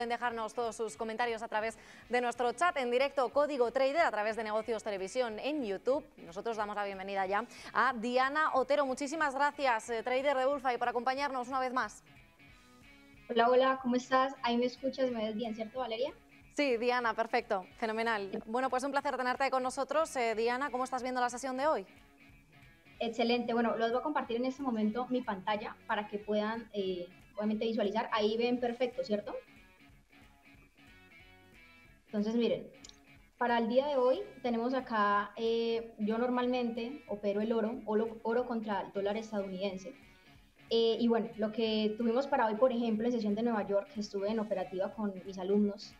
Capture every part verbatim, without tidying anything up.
Pueden dejarnos todos sus comentarios a través de nuestro chat en directo Código Trader a través de Negocios Televisión en YouTube. Nosotros damos la bienvenida ya a Diana Otero. Muchísimas gracias, eh, trader de Bullfight, por acompañarnos una vez más. Hola, hola, ¿cómo estás? Ahí me escuchas, me ves bien, ¿cierto, Valeria? Sí, Diana, perfecto, fenomenal. Bueno, pues un placer tenerte con nosotros. Eh, Diana, ¿cómo estás viendo la sesión de hoy? Excelente, bueno, los voy a compartir en este momento mi pantalla para que puedan, eh, obviamente, visualizar. Ahí ven perfecto, ¿cierto? Entonces, miren, para el día de hoy tenemos acá, eh, yo normalmente opero el oro, oro, oro contra el dólar estadounidense. Eh, y bueno, lo que tuvimos para hoy, por ejemplo, en sesión de Nueva York, que estuve en operativa con mis alumnos,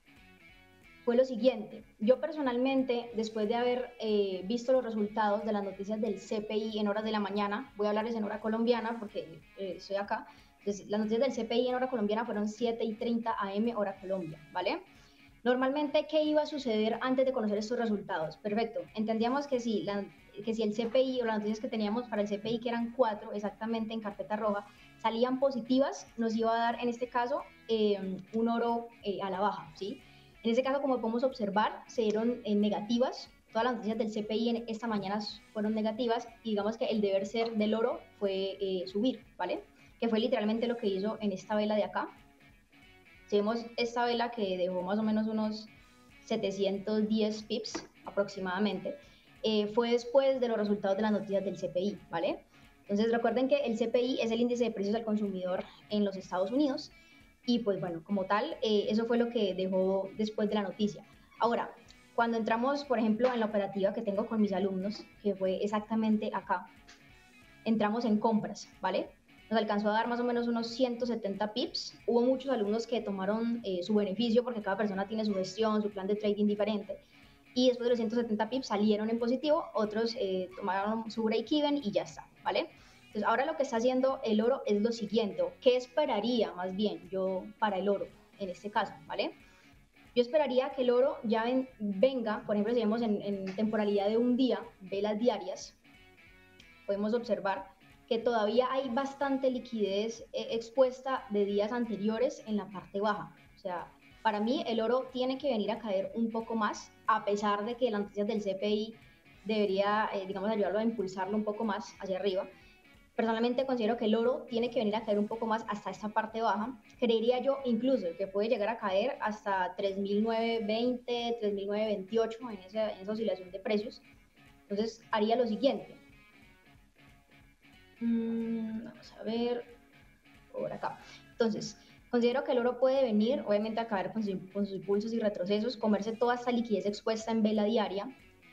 fue lo siguiente. Yo personalmente, después de haber eh, visto los resultados de las noticias del C P I en horas de la mañana, voy a hablarles en hora colombiana porque eh, estoy acá, entonces las noticias del C P I en hora colombiana fueron siete y treinta a eme hora Colombia, ¿vale? Normalmente, ¿qué iba a suceder antes de conocer estos resultados? Perfecto, entendíamos que si, la, que si el C P I o las noticias que teníamos para el C P I, que eran cuatro exactamente en carpeta roja, salían positivas, nos iba a dar en este caso eh, un oro eh, a la baja, ¿sí? En ese caso, como podemos observar, se dieron eh, negativas. Todas las noticias del C P I en esta mañana fueron negativas y digamos que el deber ser del oro fue eh, subir, ¿vale? Que fue literalmente lo que hizo en esta vela de acá. Si vemos esta vela que dejó más o menos unos setecientos diez pips aproximadamente, eh, fue después de los resultados de las noticias del C P I, ¿vale? Entonces recuerden que el C P I es el índice de precios al consumidor en los Estados Unidos y pues bueno, como tal, eh, eso fue lo que dejó después de la noticia. Ahora, cuando entramos, por ejemplo, en la operativa que tengo con mis alumnos, que fue exactamente acá, entramos en compras, ¿vale? Nos alcanzó a dar más o menos unos ciento setenta pips. Hubo muchos alumnos que tomaron eh, su beneficio porque cada persona tiene su gestión, su plan de trading diferente. Y después de los ciento setenta pips salieron en positivo, otros eh, tomaron su break-even y ya está, ¿vale? Entonces ahora lo que está haciendo el oro es lo siguiente, ¿qué esperaría más bien yo para el oro en este caso, ¿vale? Yo esperaría que el oro ya ven, venga, por ejemplo, si vemos en, en temporalidad de un día, velas diarias, podemos observar que todavía hay bastante liquidez eh, expuesta de días anteriores en la parte baja. O sea, para mí el oro tiene que venir a caer un poco más, a pesar de que las noticias del C P I debería, eh, digamos, ayudarlo a impulsarlo un poco más hacia arriba. Personalmente considero que el oro tiene que venir a caer un poco más hasta esta parte baja. Creería yo incluso que puede llegar a caer hasta tres mil novecientos veinte, tres mil novecientos veintiocho en esa, en esa oscilación de precios. Entonces haría lo siguiente. Mm, vamos a ver, por acá. Entonces, considero que el oro puede venir, obviamente, a caer con, su, con sus impulsos y retrocesos, comerse toda esta liquidez expuesta en vela diaria,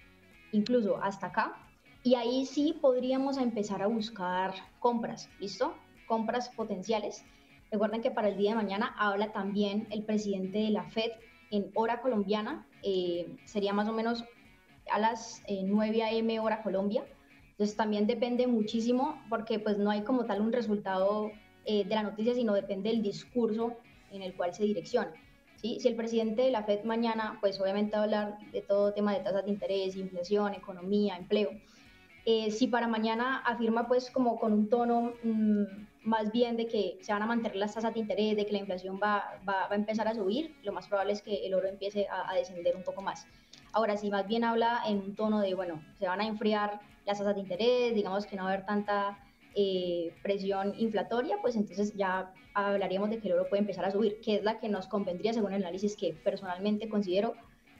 incluso hasta acá, y ahí sí podríamos empezar a buscar compras, ¿listo? Compras potenciales. Recuerden que para el día de mañana habla también el presidente de la Fed en hora colombiana, eh, sería más o menos a las eh, nueve a eme hora Colombia. Entonces también depende muchísimo porque pues no hay como tal un resultado eh, de la noticia, sino depende del discurso en el cual se direcciona. ¿Sí? Si el presidente de la Fed mañana, pues obviamente va a hablar de todo tema de tasas de interés, inflación, economía, empleo. Eh, si para mañana afirma pues como con un tono mmm, más bien de que se van a mantener las tasas de interés, de que la inflación va, va, va a empezar a subir, lo más probable es que el oro empiece a, a descender un poco más. Ahora, si más bien habla en un tono de, bueno, se van a enfriar las tasas de interés, digamos que no va a haber tanta eh, presión inflatoria, pues entonces ya hablaríamos de que el oro puede empezar a subir, que es la que nos convendría según el análisis que personalmente considero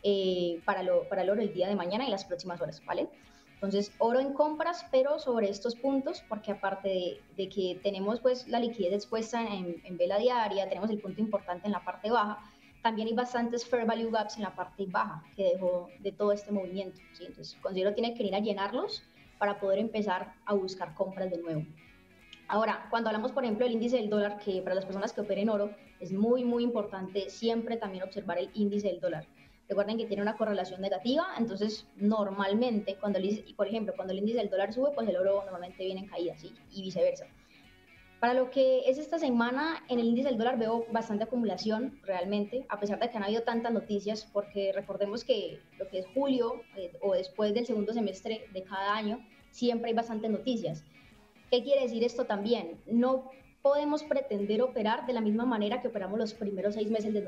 eh, para, lo, para el oro el día de mañana y las próximas horas, ¿vale? Entonces, oro en compras, pero sobre estos puntos, porque aparte de, de que tenemos pues la liquidez expuesta en, en vela diaria, tenemos el punto importante en la parte baja, también hay bastantes fair value gaps en la parte baja que dejó de todo este movimiento, ¿sí? Entonces, considero que tiene que ir a llenarlos para poder empezar a buscar compras de nuevo. Ahora, cuando hablamos, por ejemplo, del índice del dólar, que para las personas que operen oro es muy, muy importante siempre también observar el índice del dólar. Recuerden que tiene una correlación negativa, entonces normalmente, cuando el, por ejemplo, cuando el índice del dólar sube, pues el oro normalmente viene en caída, ¿sí? Y viceversa. Para lo que es esta semana, en el índice del dólar veo bastante acumulación realmente, a pesar de que han habido tantas noticias, porque recordemos que lo que es julio eh, o después del segundo semestre de cada año, siempre hay bastantes noticias. ¿Qué quiere decir esto también? No podemos pretender operar de la misma manera que operamos los primeros seis meses de